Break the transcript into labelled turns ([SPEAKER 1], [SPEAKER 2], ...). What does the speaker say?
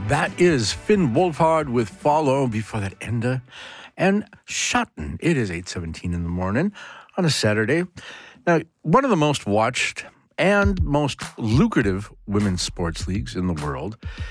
[SPEAKER 1] That is Finn Wolfhard with Follow. Before that, Enda and Schotten. It is 8:17 in the morning on a Saturday. Now, one of the most watched and most lucrative women's sports leagues in the world